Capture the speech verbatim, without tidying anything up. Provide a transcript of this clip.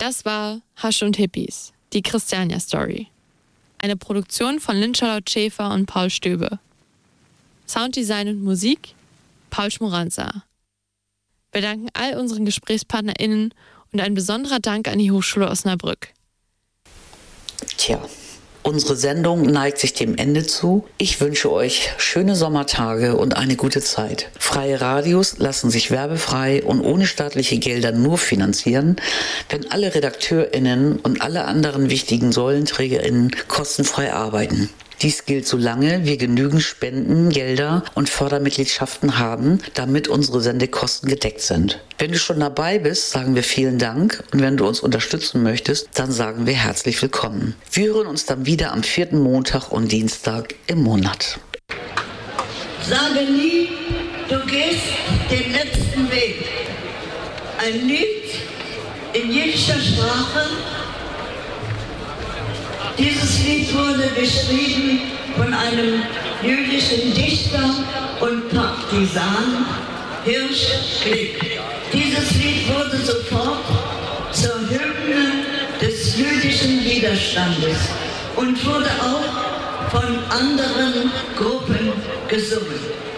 Das war Hasch und Hippies, die Christiania-Story. Eine Produktion von Lynn Charlotte Schäfer und Paul Stöbe. Sounddesign und Musik Paul Schmoranza. Wir danken all unseren GesprächspartnerInnen und ein besonderer Dank an die Hochschule Osnabrück. Tja, unsere Sendung neigt sich dem Ende zu. Ich wünsche euch schöne Sommertage und eine gute Zeit. Freie Radios lassen sich werbefrei und ohne staatliche Gelder nur finanzieren, wenn alle RedakteurInnen und alle anderen wichtigen SollenträgerInnen kostenfrei arbeiten. Dies gilt, solange wir genügend Spenden, Gelder und Fördermitgliedschaften haben, damit unsere Sendekosten gedeckt sind. Wenn du schon dabei bist, sagen wir vielen Dank, und wenn du uns unterstützen möchtest, dann sagen wir herzlich willkommen. Wir hören uns dann wieder am vierten Montag und Dienstag im Monat. Sage nie, du gehst den letzten Weg. Ein Lied in jüdischer Sprache. Dieses Lied wurde geschrieben von einem jüdischen Dichter und Partisan, Hirsch Glick. Dieses Lied wurde sofort zur Hymne des jüdischen Widerstandes und wurde auch von anderen Gruppen gesungen.